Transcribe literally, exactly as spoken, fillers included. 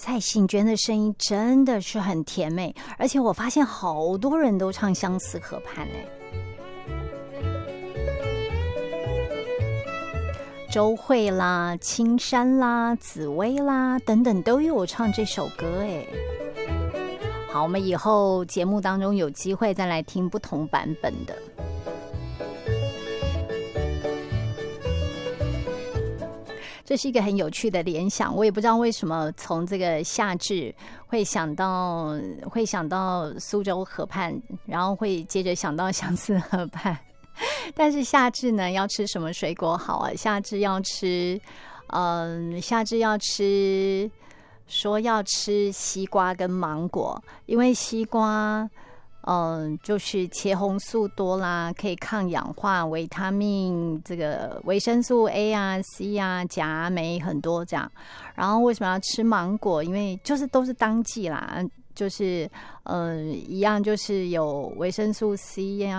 蔡幸娟的声音真的是很甜美，而且我发现好多人都唱相思河畔哎。周慧啦、青山啦、紫薇啦等等都有唱这首歌哎。好，我们以后节目当中有机会再来听不同版本的。这是一个很有趣的联想，我也不知道为什么从这个夏至会想到会想到苏州河畔，然后会接着想到相思河畔。但是夏至呢，要吃什么水果好啊？夏至要吃，嗯，夏至要吃，说要吃西瓜跟芒果，因为西瓜，嗯，就是茄红素多啦，可以抗氧化，维他命这个维生素 A 啊、C 啊、钾、镁很多这样。然后为什么要吃芒果？因为就是都是当季啦。就是呃一样，就是有维生素 C 呀、